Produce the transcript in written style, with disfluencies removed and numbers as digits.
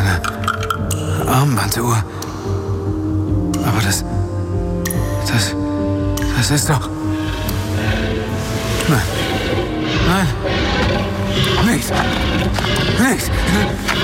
eine Armbanduhr. Aber das ist doch... Nein. Nein. Nicht. Nicht.